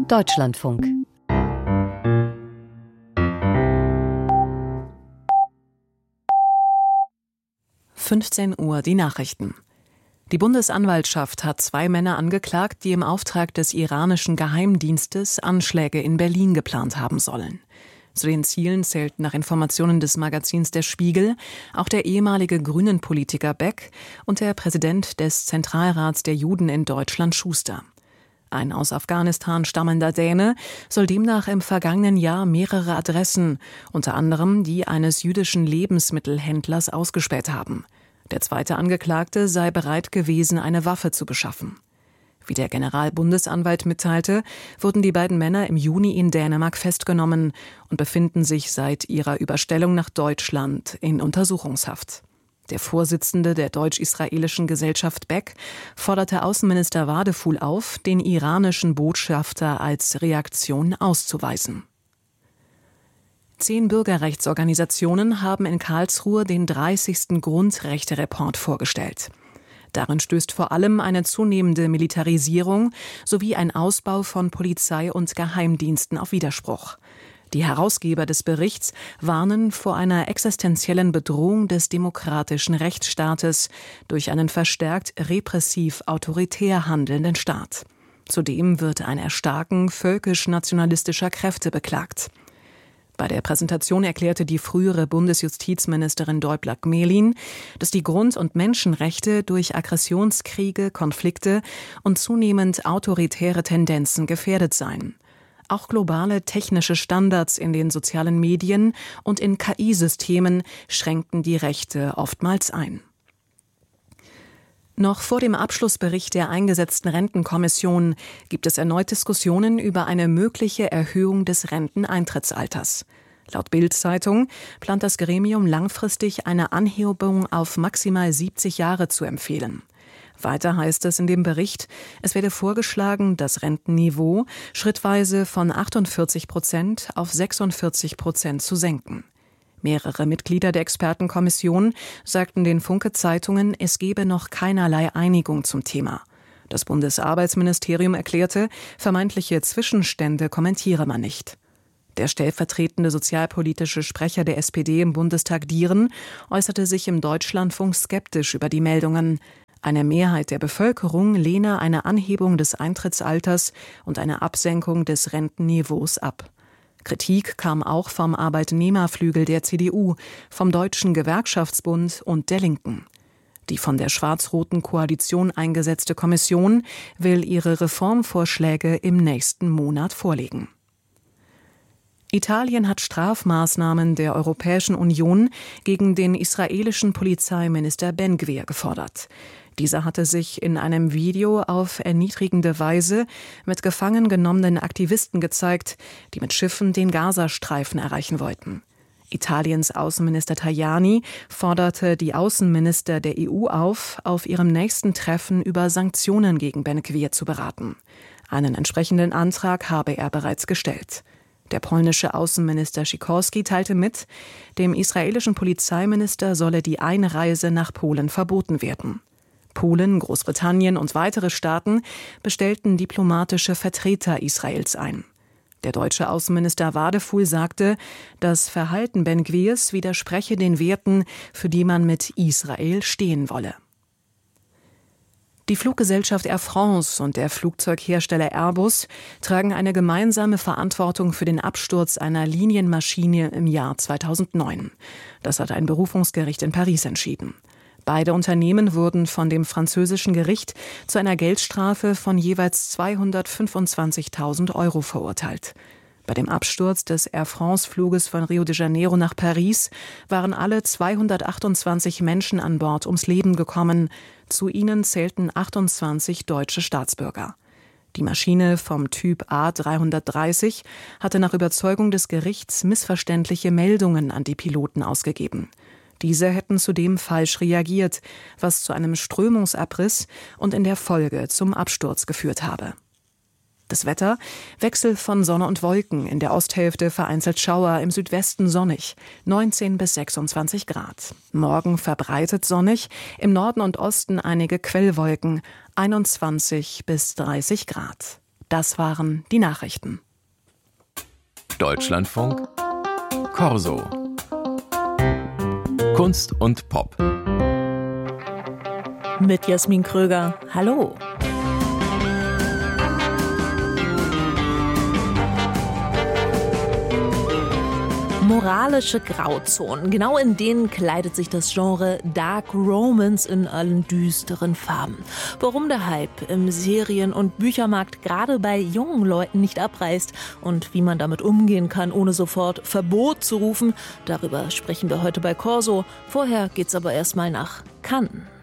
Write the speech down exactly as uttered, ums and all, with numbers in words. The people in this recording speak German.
Deutschlandfunk. fünfzehn Uhr, die Nachrichten. Die Bundesanwaltschaft hat zwei Männer angeklagt, die im Auftrag des iranischen Geheimdienstes Anschläge in Berlin geplant haben sollen. Zu den Zielen zählten nach Informationen des Magazins Der Spiegel auch der ehemalige Grünen-Politiker Beck und der Präsident des Zentralrats der Juden in Deutschland Schuster. Ein aus Afghanistan stammender Däne soll demnach im vergangenen Jahr mehrere Adressen, unter anderem die eines jüdischen Lebensmittelhändlers, ausgespäht haben. Der zweite Angeklagte sei bereit gewesen, eine Waffe zu beschaffen. Wie der Generalbundesanwalt mitteilte, wurden die beiden Männer im Juni in Dänemark festgenommen und befinden sich seit ihrer Überstellung nach Deutschland in Untersuchungshaft. Der Vorsitzende der deutsch-israelischen Gesellschaft Beck forderte Außenminister Wadefuhl auf, den iranischen Botschafter als Reaktion auszuweisen. Zehn Bürgerrechtsorganisationen haben in Karlsruhe den dreißigsten Grundrechte-Report vorgestellt. Darin stößt vor allem eine zunehmende Militarisierung sowie ein Ausbau von Polizei und Geheimdiensten auf Widerspruch. Die Herausgeber des Berichts warnen vor einer existenziellen Bedrohung des demokratischen Rechtsstaates durch einen verstärkt repressiv-autoritär handelnden Staat. Zudem wird ein Erstarken völkisch-nationalistischer Kräfte beklagt. Bei der Präsentation erklärte die frühere Bundesjustizministerin Deublak-Mehlin, dass die Grund- und Menschenrechte durch Aggressionskriege, Konflikte und zunehmend autoritäre Tendenzen gefährdet seien. Auch globale technische Standards in den sozialen Medien und in K I-Systemen schränkten die Rechte oftmals ein. Noch vor dem Abschlussbericht der eingesetzten Rentenkommission gibt es erneut Diskussionen über eine mögliche Erhöhung des Renteneintrittsalters. Laut Bild-Zeitung plant das Gremium langfristig eine Anhebung auf maximal siebzig Jahre zu empfehlen. Weiter heißt es in dem Bericht, es werde vorgeschlagen, das Rentenniveau schrittweise von achtundvierzig Prozent auf sechsundvierzig Prozent zu senken. Mehrere Mitglieder der Expertenkommission sagten den Funke-Zeitungen, es gebe noch keinerlei Einigung zum Thema. Das Bundesarbeitsministerium erklärte, vermeintliche Zwischenstände kommentiere man nicht. Der stellvertretende sozialpolitische Sprecher der S P D im Bundestag Dieren äußerte sich im Deutschlandfunk skeptisch über die Meldungen. Eine Mehrheit der Bevölkerung lehne eine Anhebung des Eintrittsalters und eine Absenkung des Rentenniveaus ab. Kritik kam auch vom Arbeitnehmerflügel der C D U, vom Deutschen Gewerkschaftsbund und der Linken. Die von der schwarz-roten Koalition eingesetzte Kommission will ihre Reformvorschläge im nächsten Monat vorlegen. Italien hat Strafmaßnahmen der Europäischen Union gegen den israelischen Polizeiminister Ben-Gvir gefordert. Dieser hatte sich in einem Video auf erniedrigende Weise mit gefangen genommenen Aktivisten gezeigt, die mit Schiffen den Gazastreifen erreichen wollten. Italiens Außenminister Tajani forderte die Außenminister der E U auf, auf ihrem nächsten Treffen über Sanktionen gegen Ben-Gvir zu beraten. Einen entsprechenden Antrag habe er bereits gestellt. Der polnische Außenminister Sikorski teilte mit, dem israelischen Polizeiminister solle die Einreise nach Polen verboten werden. Polen, Großbritannien und weitere Staaten bestellten diplomatische Vertreter Israels ein. Der deutsche Außenminister Wadefuhl sagte, das Verhalten Ben-Gvirs widerspreche den Werten, für die man mit Israel stehen wolle. Die Fluggesellschaft Air France und der Flugzeughersteller Airbus tragen eine gemeinsame Verantwortung für den Absturz einer Linienmaschine im Jahr zweitausendneun. Das hat ein Berufungsgericht in Paris entschieden. Beide Unternehmen wurden von dem französischen Gericht zu einer Geldstrafe von jeweils zweihundertfünfundzwanzigtausend Euro verurteilt. Bei dem Absturz des Air France-Fluges von Rio de Janeiro nach Paris waren alle zweihundertachtundzwanzig Menschen an Bord ums Leben gekommen. Zu ihnen zählten achtundzwanzig deutsche Staatsbürger. Die Maschine vom Typ A dreihundertdreißig hatte nach Überzeugung des Gerichts missverständliche Meldungen an die Piloten ausgegeben. Diese hätten zudem falsch reagiert, was zu einem Strömungsabriss und in der Folge zum Absturz geführt habe. Das Wetter: Wechsel von Sonne und Wolken, in der Osthälfte vereinzelt Schauer, im Südwesten sonnig, neunzehn bis sechsundzwanzig Grad. Morgen verbreitet sonnig, im Norden und Osten einige Quellwolken, einundzwanzig bis dreißig Grad. Das waren die Nachrichten. Deutschlandfunk Corso. Kunst und Pop. Mit Jasmin Kröger. Hallo. Moralische Grauzonen. Genau in denen kleidet sich das Genre Dark Romance in allen düsteren Farben. Warum der Hype im Serien- und Büchermarkt gerade bei jungen Leuten nicht abreißt und wie man damit umgehen kann, ohne sofort Verbot zu rufen, darüber sprechen wir heute bei Corso. Vorher geht's aber erstmal nach Cannes.